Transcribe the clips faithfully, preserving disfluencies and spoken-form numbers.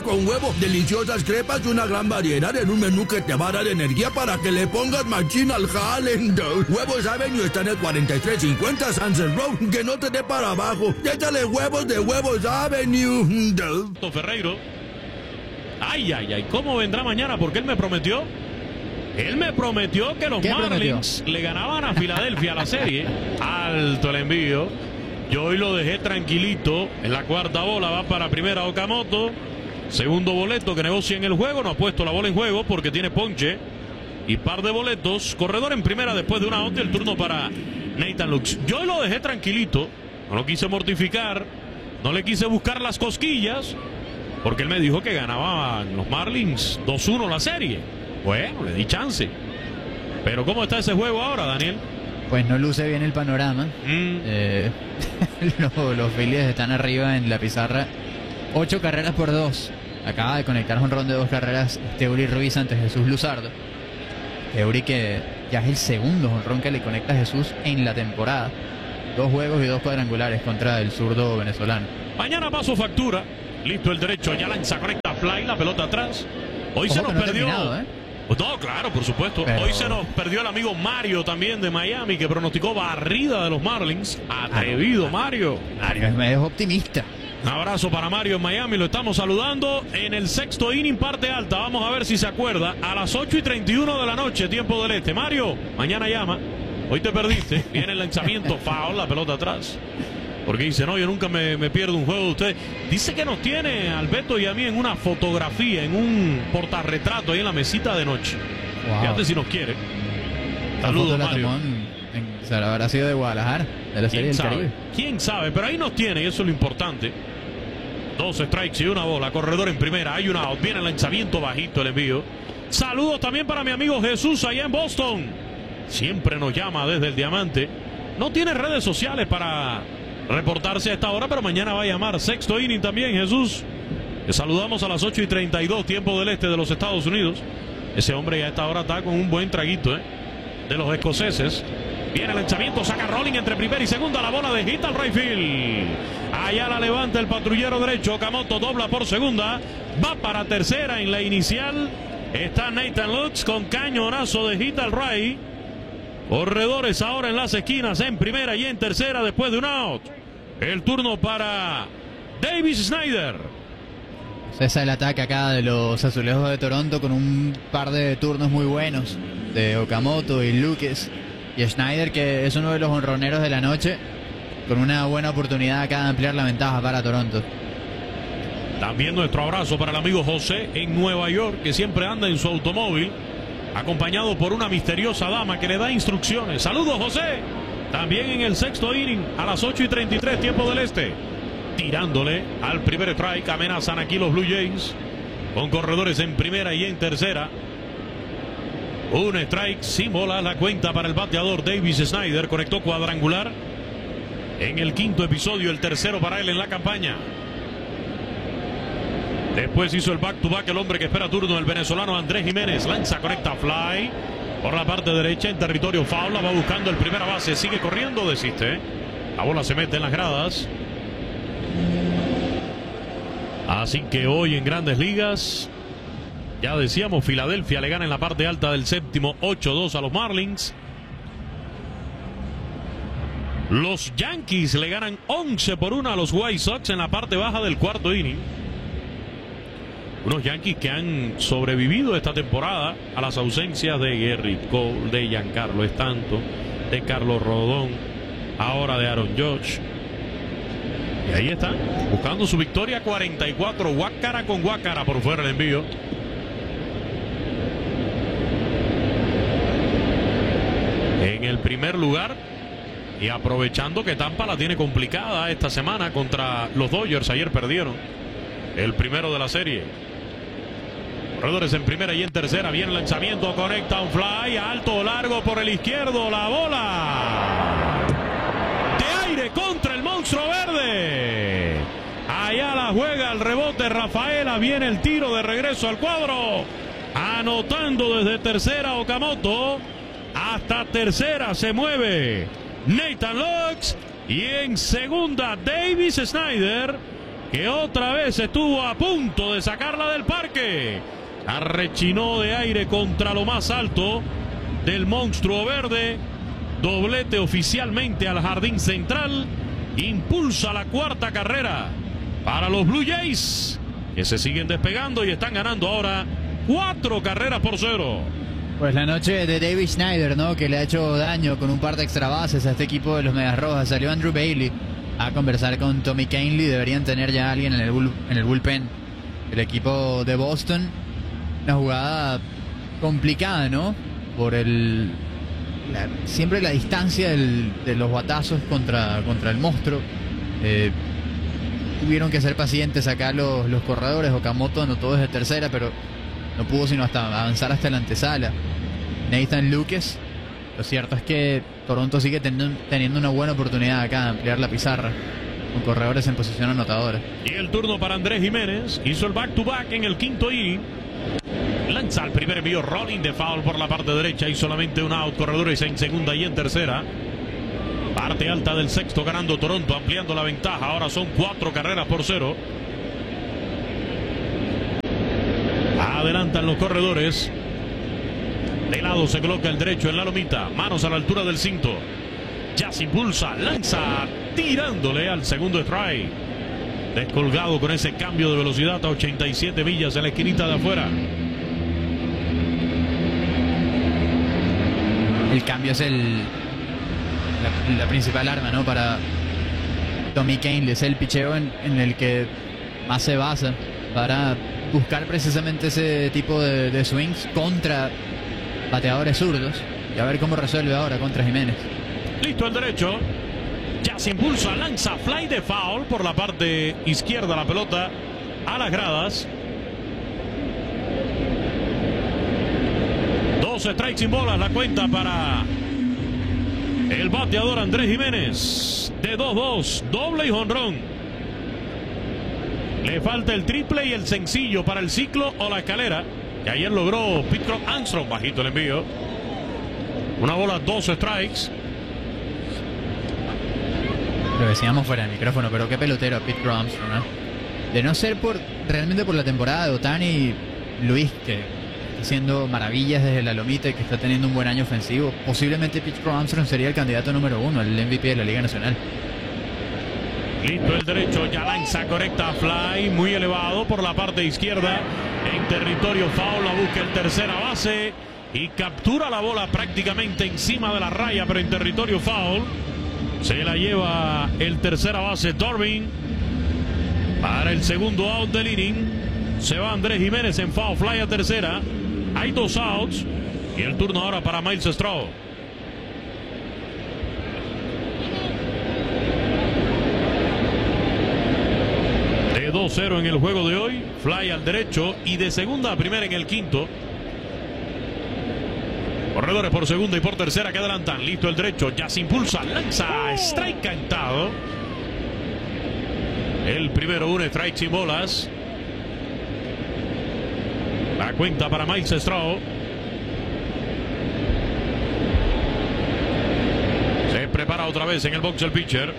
con huevo, deliciosas crepas y una gran variedad en un menú que te va a dar energía para que le pongas machín al jale. Huevos Avenue está en el cuarenta y tres cincuenta Sunset Road, que no te dé para abajo. Y échale huevos de Huevos Avenue. Ferreiro. Ay, ay, ay, ¿cómo vendrá mañana? Porque él me prometió. Él me prometió que los Marlins prometió? le ganaban a Filadelfia la serie. Alto el envío. Yo hoy lo dejé tranquilito. En la cuarta bola va para primera Okamoto. Segundo boleto que negocia en el juego. No ha puesto la bola en juego porque tiene ponche. Y par de boletos. Corredor en primera después de una out. El turno para Nathan Lux. Yo hoy lo dejé tranquilito. No lo quise mortificar. No le quise buscar las cosquillas. Porque él me dijo que ganaban los Marlins dos uno la serie. Bueno, le di chance. Pero ¿cómo está ese juego ahora, Daniel? Pues no luce bien el panorama. Mm. Eh, los, los Phillies están arriba en la pizarra. Ocho carreras por dos. Acaba de conectar un ron de dos carreras Eury Ruiz ante Jesús Luzardo. Eury que ya es el segundo jonrón que le conecta a Jesús en la temporada. Dos juegos y dos cuadrangulares contra el zurdo venezolano. Mañana paso factura. Listo el derecho, ya lanza, conecta fly, la pelota atrás. Hoy Ojo se nos no perdió. ¿eh? No, claro, por supuesto. Pero... Hoy se nos perdió el amigo Mario también de Miami, que pronosticó barrida de los Marlins. Atrevido, Mario. Mario es medio optimista. Un abrazo para Mario en Miami, lo estamos saludando en el sexto inning, parte alta. Vamos a ver si se acuerda. A las ocho y treinta y uno de la noche, tiempo del este. Mario, mañana llama. Hoy te perdiste. Viene el lanzamiento, foul, la pelota atrás. Porque dice, no, yo nunca me, me pierdo un juego de ustedes. Dice que nos tiene al Beto y a mí en una fotografía, en un portarretrato ahí en la mesita de noche. Wow. Fíjate si nos quiere. Saludos, Mario. En, o sea, habrá sido de Guadalajara, de la serie del Caribe. ¿Quién sabe? Pero ahí nos tiene y eso es lo importante. Dos strikes y una bola. Corredor en primera. Hay una out. Viene el lanzamiento bajito, el envío. Saludos también para mi amigo Jesús allá en Boston. Siempre nos llama desde el Diamante. No tiene redes sociales para reportarse a esta hora, pero mañana va a llamar. Sexto inning también, Jesús. Le saludamos a las ocho y treinta y dos, tiempo del este de los Estados Unidos. Ese hombre ya a esta hora está con un buen traguito, ¿eh? De los escoceses. Viene el lanzamiento, saca rolling entre primera y segunda. La bola de hit al right field. Allá la levanta el patrullero derecho. Okamoto dobla por segunda. Va para tercera en la inicial. Está Nathan Lux con cañonazo de hit al right. Corredores ahora en las esquinas, en primera y en tercera después de un out. El turno para Davis Snyder. Ese es el ataque acá de los Azulejos de Toronto con un par de turnos muy buenos de Okamoto y Lucas. Y Snyder, que es uno de los honroneros de la noche, con una buena oportunidad acá de ampliar la ventaja para Toronto. También nuestro abrazo para el amigo José en Nueva York, que siempre anda en su automóvil, acompañado por una misteriosa dama que le da instrucciones. Saludos, José. También en el sexto inning, a las ocho y treinta y tres, tiempo del este. Tirándole al primer strike, amenazan aquí los Blue Jays, con corredores en primera y en tercera. Un strike sin bola, la cuenta para el bateador Davis Snyder. Conectó cuadrangular en el quinto episodio, el tercero para él en la campaña. Después hizo el back-to-back el hombre que espera turno, el venezolano Andrés Jiménez. Lanza, conecta fly por la parte derecha en territorio foul. Va buscando el primera base, sigue corriendo, desiste. La bola se mete en las gradas. Así que hoy en Grandes Ligas, ya decíamos, Filadelfia le gana en la parte alta del séptimo ocho dos a los Marlins. Los Yankees le ganan once por uno a los White Sox en la parte baja del cuarto inning. Unos Yankees que han sobrevivido esta temporada a las ausencias de Gerrit Cole, de Giancarlo Stanton, de Carlos Rodón, ahora de Aaron Judge. Y ahí están, buscando su victoria cuarenta y cuatro, guácara con guácara por fuera el envío. En el primer lugar, y aprovechando que Tampa la tiene complicada esta semana contra los Dodgers, ayer perdieron el primero de la serie. Corredores en primera y en tercera, viene el lanzamiento, conecta un fly, alto o largo por el izquierdo, la bola de aire contra el monstruo verde. Allá la juega el rebote Rafaela, viene el tiro de regreso al cuadro, anotando desde tercera Okamoto. Hasta tercera se mueve Nathan Lux y en segunda Davis Snyder. que otra vez estuvo a punto de sacarla del parque. Arrechinó de aire contra lo más alto del monstruo verde. Doblete oficialmente al jardín central. Impulsa la cuarta carrera para los Blue Jays, que se siguen despegando y están ganando ahora cuatro carreras por cero. Pues la noche de David Schneider, ¿no? Que le ha hecho daño con un par de extra bases a este equipo de los Medias Rojas. Salió Andrew Bailey a conversar con Tommy Kahnle. Deberían tener ya a alguien en el, bull, en el bullpen. El equipo de Boston. Una jugada complicada, ¿no? Por el... La, siempre la distancia del, de los batazos contra, contra el monstruo. Eh, tuvieron que ser pacientes acá los, los corredores. Okamoto anotó desde tercera, pero no pudo sino hasta avanzar hasta la antesala. Nathan Lucas. Lo cierto es que Toronto sigue teniendo, teniendo una buena oportunidad acá de ampliar la pizarra con corredores en posición anotadora. Y el turno para Andrés Jiménez. Hizo el back to back en el quinto inning. Lanza al primer envío, rolling de foul por la parte derecha y solamente un out. Corredores en segunda y en tercera. Parte alta del sexto ganando Toronto, ampliando la ventaja. Ahora son cuatro carreras por cero. Adelantan los corredores. De lado se coloca el derecho en la lomita. Manos a la altura del cinto. Ya se impulsa, lanza, tirándole al segundo strike. Descolgado con ese cambio de velocidad a ochenta y siete millas en la esquinita de afuera. El cambio es el la, la principal arma, ¿no? Para Tommy Kahnle. Es el picheo en, en el que más se basa para buscar precisamente ese tipo de, de swings contra bateadores zurdos. Y a ver cómo resuelve ahora contra Jiménez. Listo el derecho. Ya se impulsa, lanza fly de foul por la parte izquierda, la pelota a las gradas. Dos strikes sin bolas, la cuenta para el bateador Andrés Jiménez. De dos dos, doble y jonrón. Le falta el triple y el sencillo para el ciclo o la escalera, que ayer logró Pete Crow Armstrong. Bajito el envío. Una bola, dos strikes. Lo decíamos fuera del micrófono, pero qué pelotero Pete Crow Armstrong, ¿no? De no ser por realmente por la temporada de Ohtani, Luis, que está haciendo maravillas desde la lomita y que está teniendo un buen año ofensivo, posiblemente Pete Crow Armstrong sería el candidato número uno, el M V P de la Liga Nacional. Listo el derecho, ya lanza correcta fly, muy elevado por la parte izquierda, en territorio foul, la busca el tercera base y captura la bola prácticamente encima de la raya, pero en territorio foul. Se la lleva el tercera base Dorbin. Para el segundo out del inning se va Andrés Jiménez en foul fly a tercera. Hay dos outs y el turno ahora para Miles Straw. De dos cero en el juego de hoy. Fly al derecho y de segunda a primera en el quinto. Corredores por segunda y por tercera que adelantan. Listo el derecho, ya se impulsa, lanza, strike cantado. El primero, un strike sin bolas. La cuenta para Miles Straw. Se prepara otra vez en el box el pitcher.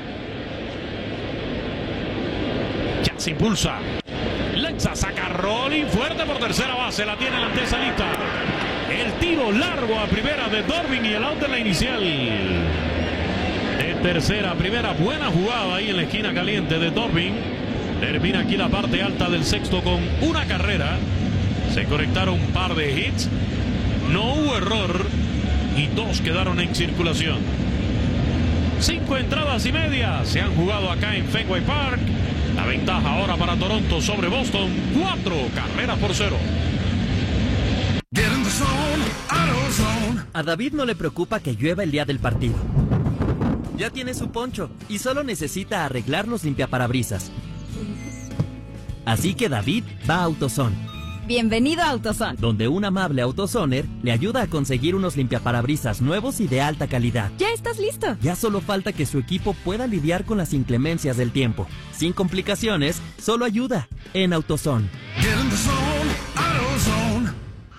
Ya se impulsa. Lanza, saca rolling fuerte por tercera base. La tiene la antesalista. El tiro largo a primera de Dorbin y el out de la inicial. De tercera a primera, buena jugada ahí en la esquina caliente de Dorbin. Termina aquí la parte alta del sexto con una carrera. Se conectaron un par de hits. No hubo error y dos quedaron en circulación. Cinco entradas y media se han jugado acá en Fenway Park. La ventaja ahora para Toronto sobre Boston. Cuatro carreras por cero. A David no le preocupa que llueva el día del partido. Ya tiene su poncho y solo necesita arreglar los limpiaparabrisas. Así que David va a AutoZone. Bienvenido a AutoZone, donde un amable AutoZoner le ayuda a conseguir unos limpiaparabrisas nuevos y de alta calidad. ¿Ya estás listo? Ya solo falta que su equipo pueda lidiar con las inclemencias del tiempo. Sin complicaciones, solo ayuda en AutoZone.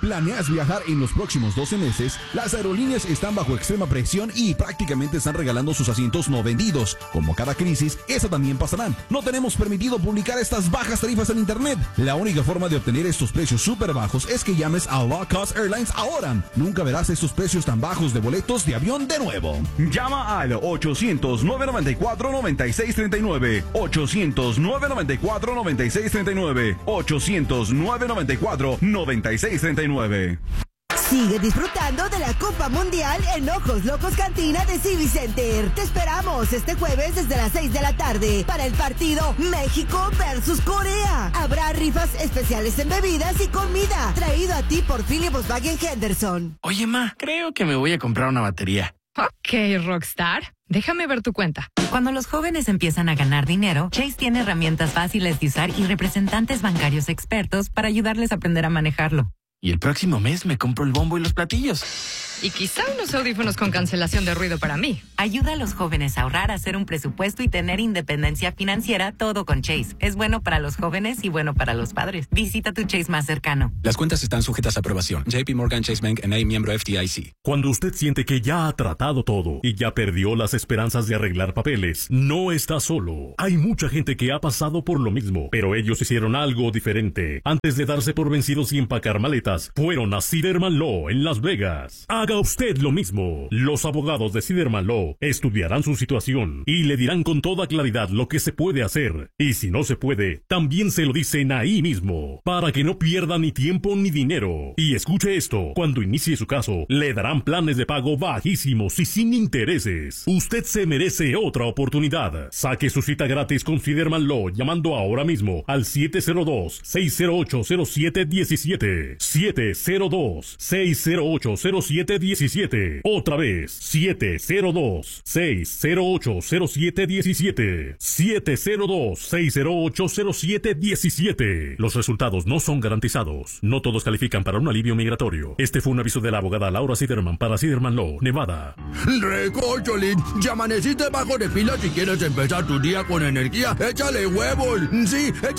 ¿Planeas viajar en los próximos doce meses? Las aerolíneas están bajo extrema presión y prácticamente están regalando sus asientos no vendidos. Como cada crisis, esa también pasará. No tenemos permitido publicar estas bajas tarifas en internet. La única forma de obtener estos precios súper bajos es que llames a Low Cost Airlines ahora. Nunca verás estos precios tan bajos de boletos de avión de nuevo. Llama al ochocientos, nueve noventa y cuatro, noventa y seis treinta y nueve. ochocientos, nueve noventa y cuatro, noventa y seis treinta y nueve. ochocientos, nueve noventa y cuatro, noventa y seis treinta y nueve. Sigue disfrutando de la Copa Mundial en Ojos Locos Cantina de Civic Center. Te esperamos este jueves desde las seis de la tarde para el partido México versus Corea. Habrá rifas especiales en bebidas y comida. Traído a ti por Philly Volkswagen Henderson. Oye, ma, creo que me voy a comprar una batería. Ok, Rockstar. Déjame ver tu cuenta. Cuando los jóvenes empiezan a ganar dinero, Chase tiene herramientas fáciles de usar y representantes bancarios expertos para ayudarles a aprender a manejarlo. Y el próximo mes me compro el bombo y los platillos. Y quizá unos audífonos con cancelación de ruido para mí. Ayuda a los jóvenes a ahorrar, a hacer un presupuesto y tener independencia financiera, todo con Chase. Es bueno para los jóvenes y bueno para los padres. Visita tu Chase más cercano. Las cuentas están sujetas a aprobación. J P Morgan Chase Bank N A, miembro F D I C. Cuando usted siente que ya ha tratado todo y ya perdió las esperanzas de arreglar papeles, no está solo. Hay mucha gente que ha pasado por lo mismo, pero ellos hicieron algo diferente. Antes de darse por vencidos y empacar maletas, fueron a Siderman Law en Las Vegas. Haga usted lo mismo. Los abogados de Siderman Law estudiarán su situación y le dirán con toda claridad lo que se puede hacer. Y si no se puede, también se lo dicen ahí mismo, para que no pierda ni tiempo ni dinero. Y escuche esto, cuando inicie su caso, le darán planes de pago bajísimos y sin intereses. Usted se merece otra oportunidad. Saque su cita gratis con Siderman Law llamando ahora mismo al siete cero dos, seis cero ocho, cero siete uno siete. siete cero dos, seis cero ocho, cero siete uno siete. Otra vez, siete cero dos, seis cero ocho, cero siete uno siete. siete cero dos, seis cero ocho, cero siete uno siete. Los resultados no son garantizados. No todos califican para un alivio migratorio. Este fue un aviso de la abogada Laura Siderman para Siderman Law, Nevada. Recocholín, ya amaneciste bajo de pila si quieres empezar tu día con energía. Échale huevos. Sí, échale